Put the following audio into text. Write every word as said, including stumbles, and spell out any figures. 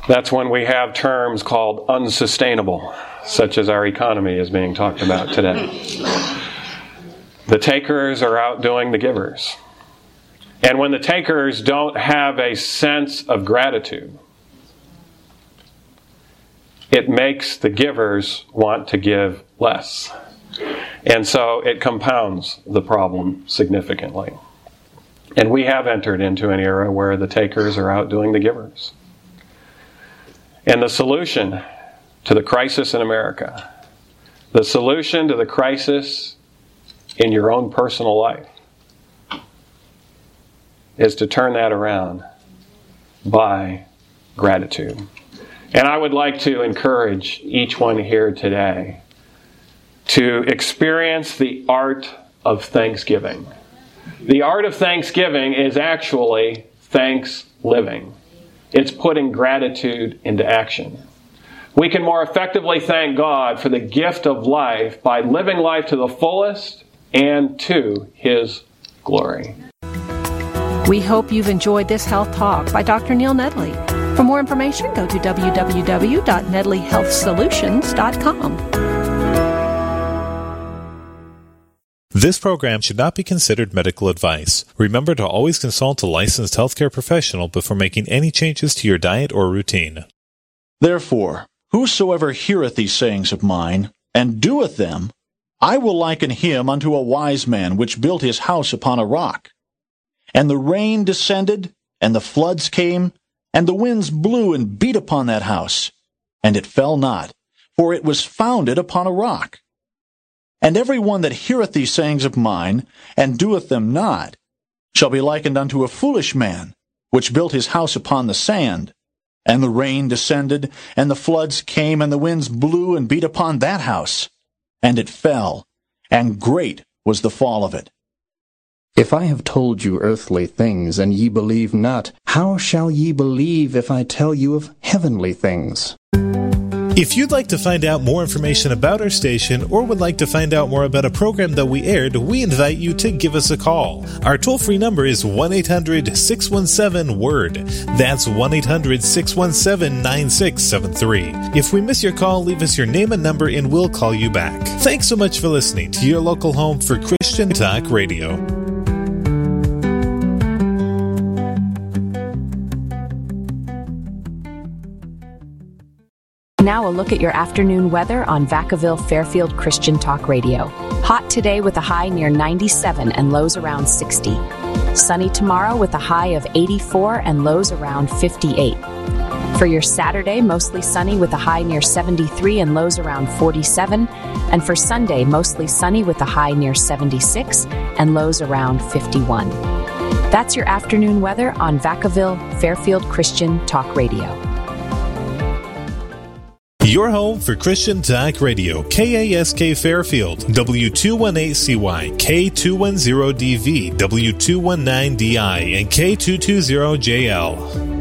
That's when we have terms called unsustainable, such as our economy is being talked about today. The takers are outdoing the givers. And when the takers don't have a sense of gratitude, it makes the givers want to give less. And so it compounds the problem significantly. And we have entered into an era where the takers are outdoing the givers. And the solution to the crisis in America, the solution to the crisis in your own personal life, is to turn that around by gratitude. And I would like to encourage each one here today to experience the art of thanksgiving. The art of thanksgiving is actually thanks living. It's putting gratitude into action. We can more effectively thank God for the gift of life by living life to the fullest and to His glory. We hope you've enjoyed this health talk by Doctor Neil Nedley. For more information, go to w w w dot nedley health solutions dot com. This program should not be considered medical advice. Remember to always consult a licensed healthcare professional before making any changes to your diet or routine. Therefore, whosoever heareth these sayings of mine, and doeth them, I will liken him unto a wise man which built his house upon a rock. And the rain descended, and the floods came, and the winds blew and beat upon that house, and it fell not, for it was founded upon a rock. And every one that heareth these sayings of mine, and doeth them not, shall be likened unto a foolish man, which built his house upon the sand. And the rain descended, and the floods came, and the winds blew and beat upon that house, and it fell, and great was the fall of it. If I have told you earthly things, and ye believe not, how shall ye believe if I tell you of heavenly things? If you'd like to find out more information about our station or would like to find out more about a program that we aired, we invite you to give us a call. Our toll-free number is one eight hundred six one seven word. That's one eight hundred six one seven nine six seven three. If we miss your call, leave us your name and number and we'll call you back. Thanks so much for listening to your local home for Christian Talk Radio. Now a look at your afternoon weather on Vacaville Fairfield Christian Talk Radio. Hot today with a high near ninety-seven and lows around sixty. Sunny tomorrow with a high of eighty-four and lows around fifty-eight. For your Saturday, mostly sunny with a high near seventy-three and lows around forty-seven. And for Sunday, mostly sunny with a high near seventy-six and lows around fifty-one. That's your afternoon weather on Vacaville Fairfield Christian Talk Radio. Your home for Christian Talk Radio, K A S K Fairfield, W two eighteen C Y, K two ten D V, W two nineteen D I, and K two twenty J L.